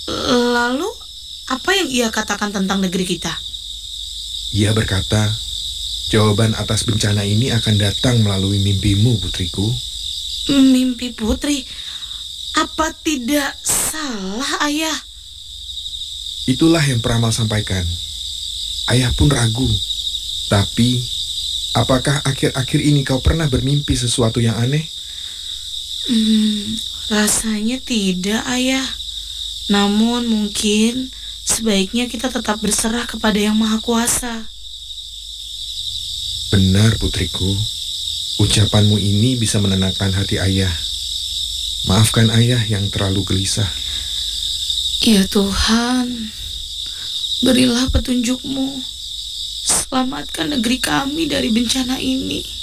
Lalu, apa yang ia katakan tentang negeri kita? Ia berkata, jawaban atas bencana ini akan datang melalui mimpimu, putriku. Mimpi putri, apa tidak salah, Ayah? Itulah yang peramal sampaikan. Ayah pun ragu. Tapi, apakah akhir-akhir ini kau pernah bermimpi sesuatu yang aneh? Rasanya tidak, Ayah. Namun mungkin sebaiknya kita tetap berserah kepada Yang Maha Kuasa. Benar, putriku. Ucapanmu ini bisa menenangkan hati ayah. Maafkan ayah yang terlalu gelisah. Ya Tuhan, berilah petunjuk-Mu. Selamatkan negeri kami dari bencana ini.